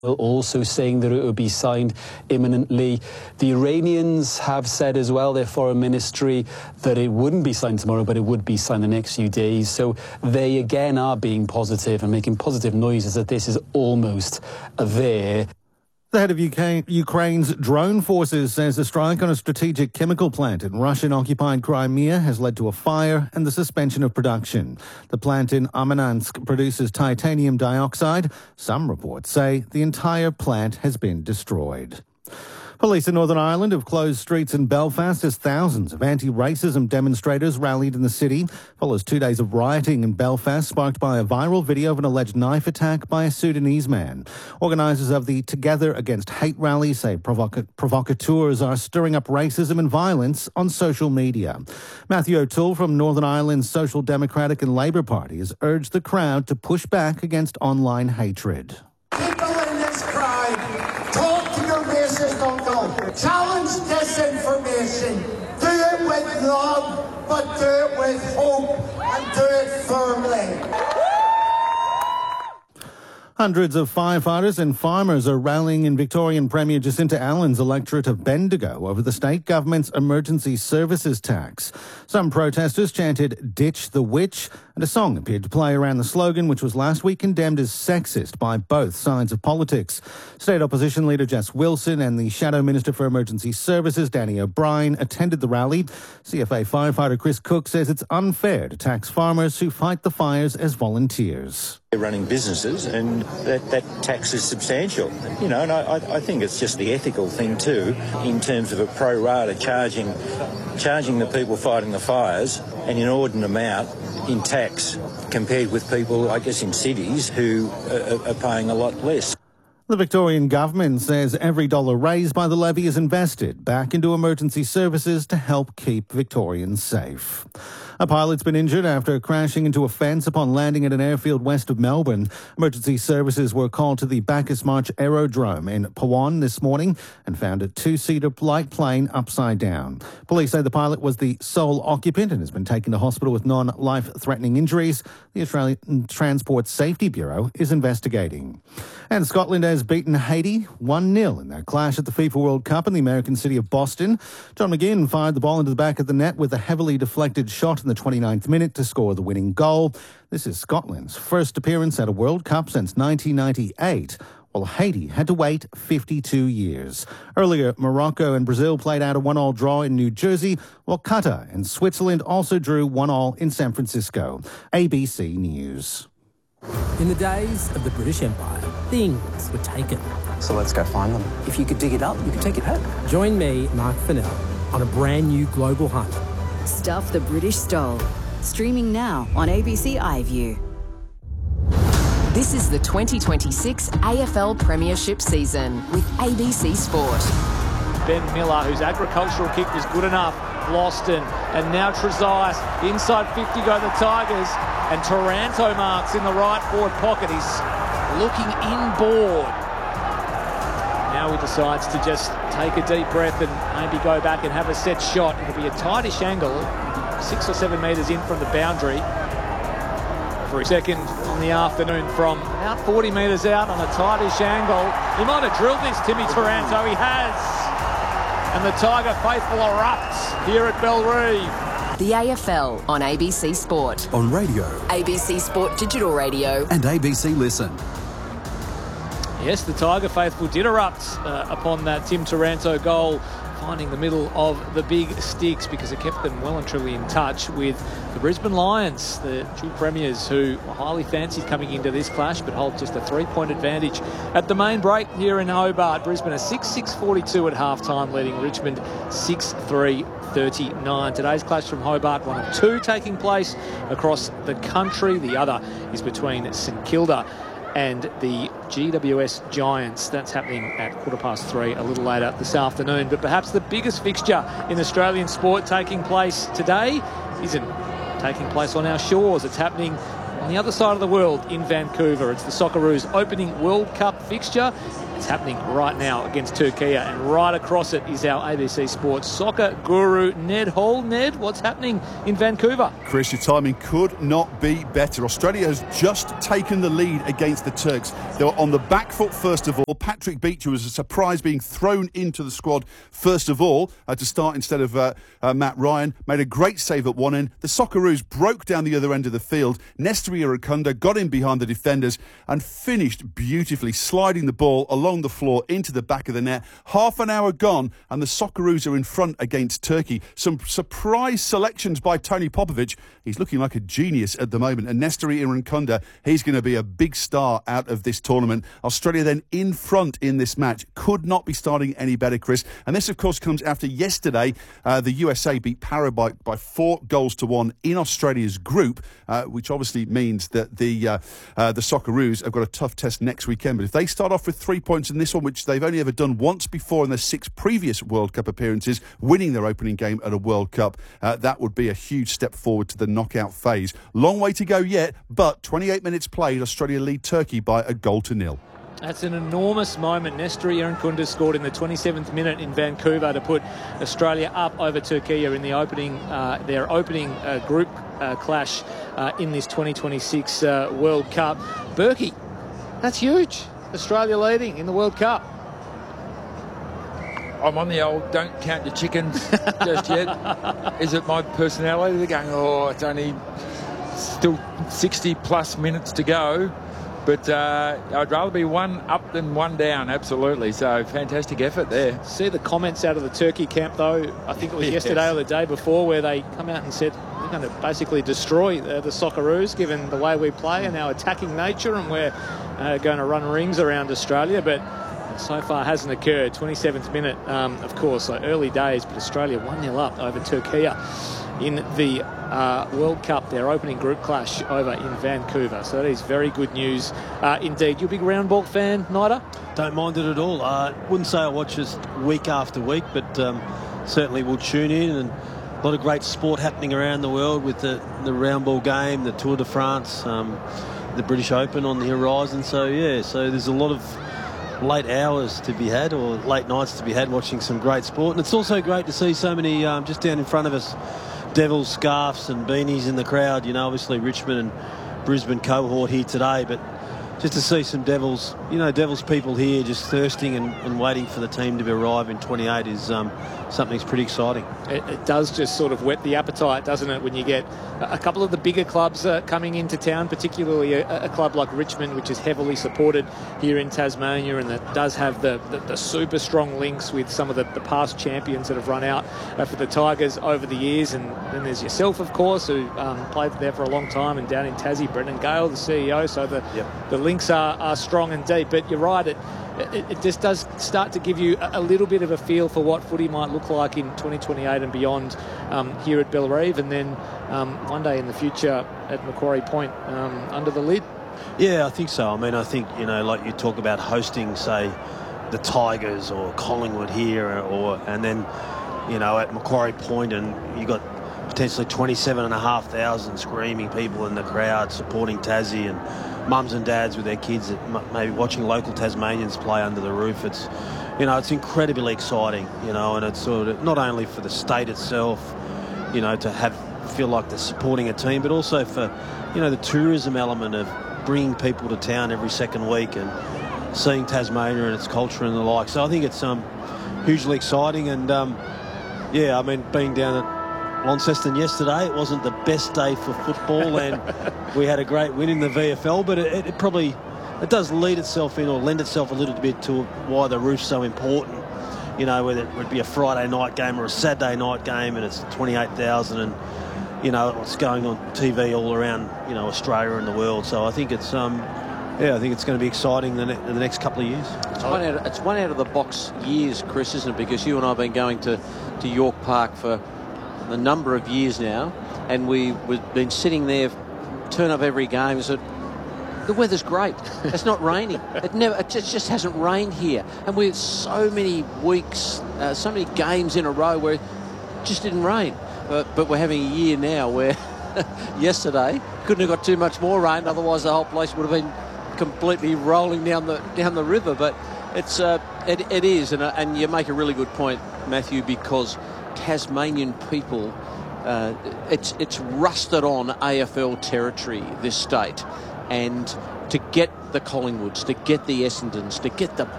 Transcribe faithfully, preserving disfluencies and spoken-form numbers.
Also saying that it would be signed imminently. The Iranians have said as well, their foreign ministry, that it wouldn't be signed tomorrow, but it would be signed the next few days. So they again are being positive and making positive noises that this is almost there. The head of U K, Ukraine's drone forces says a strike on a strategic chemical plant in Russian-occupied Crimea has led to a fire and the suspension of production. The plant in Armayansk produces titanium dioxide. Some reports say the entire plant has been destroyed. Police in Northern Ireland have closed streets in Belfast as thousands of anti-racism demonstrators rallied in the city. Follows two days of rioting in Belfast sparked by a viral video of an alleged knife attack by a Sudanese man. Organisers of the Together Against Hate rally say provoca- provocateurs are stirring up racism and violence on social media. Matthew O'Toole from Northern Ireland's Social Democratic and Labour Party has urged the crowd to push back against online hatred. People in this crowd, talk to your racist uncle. Challenge disinformation. Do it with love, but do it with hope and do it firmly. Hundreds of firefighters and farmers are rallying in Victorian Premier Jacinta Allen's electorate of Bendigo over the state government's emergency services tax. Some protesters chanted "Ditch the Witch," and a song appeared to play around the slogan, which was last week condemned as sexist by both sides of politics. State opposition leader Jess Wilson and the Shadow Minister for Emergency Services, Danny O'Brien, attended the rally. C F A firefighter Chris Cook says it's unfair to tax farmers who fight the fires as volunteers. They're running businesses and that, that tax is substantial. You know, and I, I think it's just the ethical thing too, in terms of a pro rata charging, charging the people fighting the fires an inordinate amount in tax compared with people, I guess, in cities who are, are paying a lot less. The Victorian government says every dollar raised by the levy is invested back into emergency services to help keep Victorians safe. A pilot's been injured after crashing into a fence upon landing at an airfield west of Melbourne. Emergency services were called to the Bacchus Marsh Aerodrome in Pawan this morning and found a two-seater light plane upside down. Police say the pilot was the sole occupant and has been taken to hospital with non-life-threatening injuries. The Australian Transport Safety Bureau is investigating. And Scotland has beaten Haiti one nil in their clash at the FIFA World Cup in the American city of Boston. John McGinn fired the ball into the back of the net with a heavily deflected shot in the twenty-ninth minute to score the winning goal. This is Scotland's first appearance at a World Cup since nineteen ninety-eight, while Haiti had to wait fifty-two years. Earlier, Morocco and Brazil played out a one-all draw in New Jersey, while Qatar and Switzerland also drew one-all in San Francisco. A B C News. In the days of the British Empire, things were taken. So let's go find them. If you could dig it up, you could take it home. Join me, Mark Fennell, on a brand new global hunt. Stuff the British Stole. Streaming now on A B C iView. This is the twenty twenty-six A F L Premiership season with A B C Sport. Ben Miller, whose agricultural kick was good enough, lost and, and now Trezise. Inside fifty go the Tigers, and Taranto marks in the right forward pocket. He's looking inboard. Now he decides to just take a deep breath and maybe go back and have a set shot. It'll be a tightish angle, six or seven metres in from the boundary. For a second on the afternoon from about forty metres out on a tightish angle. He might have drilled this, Timmy Taranto. He has. And the Tiger faithful erupts here at Bellerive. The A F L on A B C Sport. On radio. A B C Sport Digital Radio. And A B C Listen. Yes, the Tiger faithful did erupt uh, upon that Tim Taranto goal, finding the middle of the big sticks because it kept them well and truly in touch with the Brisbane Lions, the dual premiers who were highly fancied coming into this clash but hold just a three-point advantage at the main break here in Hobart. Brisbane are six six forty-two at half-time, leading Richmond six three thirty-nine. Today's clash from Hobart, one of two taking place across the country. The other is between St Kilda and the G W S Giants. That's happening at quarter past three a little later this afternoon. But perhaps the biggest fixture in Australian sport taking place today isn't taking place on our shores. It's happening on the other side of the world in Vancouver. It's the Socceroos opening World Cup fixture. It's happening right now against Turkey, and right across it is our A B C Sports soccer guru, Ned Hall. Ned, what's happening in Vancouver? Chris, your timing could not be better. Australia has just taken the lead against the Turks. They were on the back foot first of all. Patrick Beecher was a surprise being thrown into the squad first of all uh, to start instead of uh, uh, Matt Ryan. Made a great save at one end. The Socceroos broke down the other end of the field. Nestor Irukunda got in behind the defenders and finished beautifully, sliding the ball along the floor into the back of the net. Half an hour gone and the Socceroos are in front against Turkey. Some surprise selections by Tony Popovic. He's looking like a genius at the moment. And Nestor Irukunda, he's going to be a big star out of this tournament. Australia then in front in this match. Could not be starting any better, Chris. And this, of course, comes after yesterday. Uh, the U S A beat Paraguay by four goals to one in Australia's group, uh, which obviously means that the uh, uh, the Socceroos have got a tough test next weekend. But if they start off with three points in this one, which they've only ever done once before in their six previous World Cup appearances, winning their opening game at a World Cup, uh, that would be a huge step forward to the knockout phase. Long way to go yet, but twenty-eight minutes played, Australia lead Turkey by a goal to nil. That's an enormous moment. Nestor Irukunda scored in the twenty-seventh minute in Vancouver to put Australia up over Turkey in the opening, uh, their opening uh, group uh, clash uh, in this twenty twenty-six uh, World Cup. Berkey, that's huge. Australia leading in the World Cup. I'm on the old don't count your chickens just yet. Is it my personality? They're going, oh, it's only still sixty plus minutes to go. But uh, I'd rather be one up than one down, absolutely. So, fantastic effort there. See the comments out of the Turkey camp, though, I think it was yes. yesterday or the day before, where they come out and said we're going to basically destroy the, the Socceroos, given the way we play and our attacking nature, and we're uh, going to run rings around Australia. But so far hasn't occurred. twenty-seventh minute, um, of course, so early days, but Australia one nil up over Turkey in the uh, World Cup, their opening group clash over in Vancouver. So that is very good news uh, indeed. You a big round ball fan, Nida? Don't mind it at all. I uh, wouldn't say I watch this week after week, but um, certainly will tune in. And a lot of great sport happening around the world with the, the round ball game, the Tour de France, um, the British Open on the horizon. So, yeah, so there's a lot of late hours to be had, or late nights to be had, watching some great sport. And it's also great to see so many, um, just down in front of us, Devils scarves and beanies in the crowd. You know, obviously Richmond and Brisbane cohort here today, but just to see some Devils, you know, Devils people here just thirsting and, and waiting for the team to arrive in twenty-eight is um, something that's pretty exciting. It, it does just sort of whet the appetite, doesn't it, when you get a couple of the bigger clubs uh, coming into town, particularly a, a club like Richmond, which is heavily supported here in Tasmania and that does have the, the, the super strong links with some of the, the past champions that have run out uh, for the Tigers over the years. And then there's yourself, of course, who um, played there for a long time, and down in Tassie, Brendan Gale, the C E O. So the, yep. the links are, are strong and deep. But you're right, it, it, it just does start to give you a, a little bit of a feel for what footy might look like in twenty twenty-eight and beyond um, here at Bellerive, and then um, one day in the future at Macquarie Point um, under the lid. Yeah, I think so. I mean, I think, you know, like you talk about hosting, say, the Tigers or Collingwood here, or and then, you know, at Macquarie Point, and you got potentially twenty-seven and a half thousand screaming people in the crowd supporting Tassie, and mums and dads with their kids that maybe watching local Tasmanians play under the roof. It's, you know, it's incredibly exciting, you know, and it's sort of not only for the state itself, you know, to have feel like they're supporting a team, but also for, you know, the tourism element of bringing people to town every second week and seeing Tasmania and its culture and the like. So I think it's um, hugely exciting. And um, yeah, I mean, being down at Launceston yesterday, it wasn't the best day for football, and we had a great win in the V F L, but it, it probably it does lead itself in, or lend itself a little bit to why the roof's so important. You know, whether it would be a Friday night game or a Saturday night game, and it's twenty-eight thousand, and you know what's going on T V all around, you know, Australia and the world. So I think it's um, yeah, I think it's going to be exciting in the, ne- in the next couple of years. It's one out of, it's one out of the box years, Chris, isn't it? Because you and I have been going to, to York Park for a number of years now, and we, we've been sitting there, turn up every game, and said, the weather's great. It's not raining. It never. It just, just hasn't rained here, and we had so many weeks, uh, so many games in a row where it just didn't rain. But, but we're having a year now where yesterday. Couldn't have got too much more rain, otherwise the whole place would have been completely rolling down the down the river. But it's uh, it, it is, and, uh, and you make a really good point, Matthew, because Tasmanian people, uh, it's it's rusted on A F L territory, this state, and to get the Collingwoods, to get the Essendons, to get the